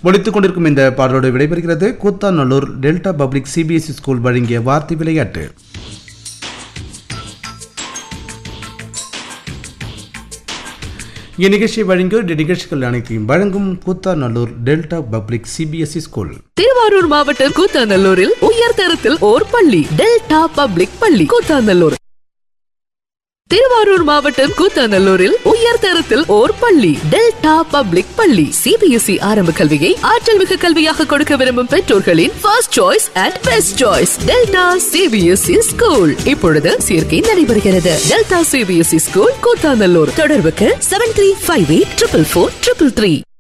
ஒலித்துக் கொண்டிருக்கும் இந்த பாடலோடு விடைபெறுகிறது Koothanallur delta public CBSE school வழங்கிய வார்த்தை விளையாட்டு. இந்நிகழ்ச்சியை வழங்கிய நிகழ்ச்சிகள் அனைத்தையும் வழங்கும் Koothanallur delta public CBSE school. Thiruvarur மாவட்டம் கூத்தாநல்லூரில் உயர்தரத்தில் ஓர் பள்ளி, டெல்டா பப்ளிக் பள்ளி கூத்தாநல்லூர். திருவாரூர் மாவட்டம் கூத்தாநல்லூரில் உயர்தரத்தில் ஓர் பள்ளி, டெல்டா பப்ளிக் பள்ளி. சிபிஎஸ்இ ஆரம்ப கல்வியை ஆற்றல் மிகு கல்வியாக கொடுக்க விரும்பும் பெற்றோர்களின் first choice and best choice delta CBSE school. இப்பொழுது சேர்க்கை நடைபெறுகிறது. Delta CBSE school Koothanallur. தொடர்புக்கு 7358444333.